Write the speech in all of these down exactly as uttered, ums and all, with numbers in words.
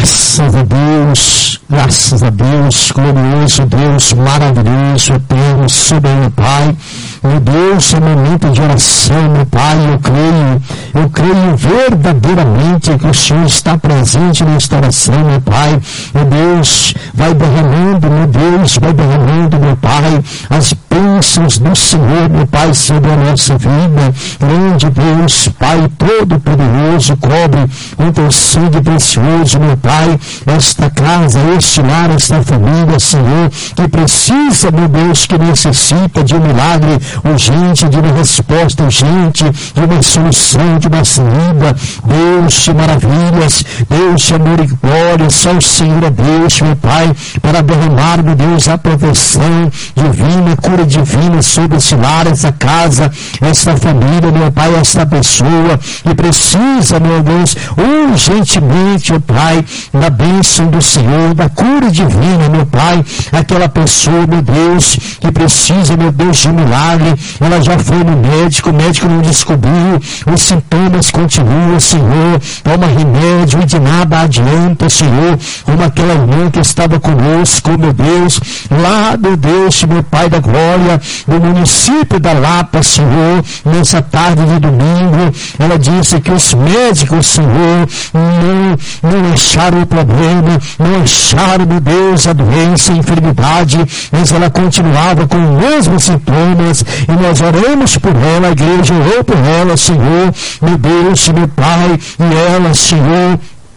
Graças a Deus, graças a Deus, glorioso Deus, maravilhoso, eterno, soberano Pai. Meu Deus, é momento de oração, meu Pai, eu creio, eu creio verdadeiramente que o Senhor está presente nesta oração, meu Pai. Meu Deus, vai derramando, meu Deus, vai derramando, meu Pai, as bênçãos do Senhor, meu Pai, sobre a nossa vida. Grande Deus, Pai Todo-Poderoso, cobre com teu sangue precioso, meu Pai, esta casa, este lar, esta família, Senhor, que precisa, meu Deus, que necessita de um milagre urgente, de uma resposta urgente, de uma solução, de uma saída. Deus de maravilhas, Deus de amor e glória, só o Senhor é Deus, meu Pai, para derramar, meu Deus, a proteção divina, cura divina sobre esse lar, essa casa, essa família, meu Pai, essa pessoa que precisa, meu Deus, urgentemente, meu Pai, da bênção do Senhor, da cura divina, meu Pai, aquela pessoa, meu Deus, que precisa, meu Deus, de milagre. Ela já foi no médico, o médico não descobriu, os sintomas continuam, Senhor, toma remédio e de nada adianta, Senhor, como aquela irmã que estava conosco, meu Deus, lá, meu Deus, meu Pai da glória, no município da Lapa, Senhor, nessa tarde de domingo, ela disse que os médicos, Senhor, não, não acharam o problema, não acharam, meu Deus, a doença, a enfermidade, mas ela continuava com os mesmos sintomas, e nós oramos por ela, a igreja orou por ela, Senhor, meu Deus, meu Pai, e ela, Senhor,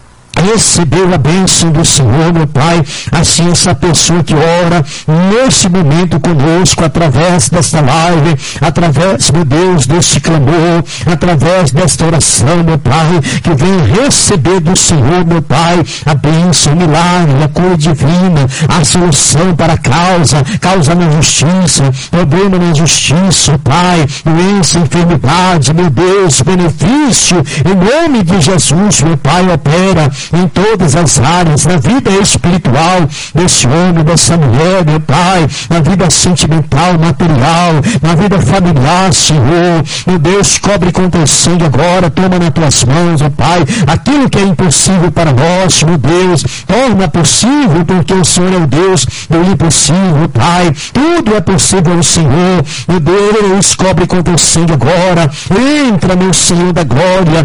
recebeu a bênção do Senhor, meu Pai. Assim, essa pessoa que ora nesse momento conosco, através desta live, através, meu Deus, deste clamor, através desta oração, meu Pai, que vem receber do Senhor, meu Pai, a bênção, o milagre, a cura divina, a solução para a causa, causa na justiça, problema na justiça, Pai, doença, enfermidade, meu Deus, benefício, em nome de Jesus, meu Pai, opera em todas as áreas, na vida espiritual desse homem, dessa mulher, meu Pai, na vida sentimental, material, na vida familiar, Senhor, meu Deus, cobre com teu sangue agora, toma nas tuas mãos, meu Pai, aquilo que é impossível para nós, meu Deus, torna possível, porque o Senhor é o Deus do impossível, Pai, tudo é possível ao Senhor, meu Deus, cobre com teu sangue agora, entra, meu Senhor da glória,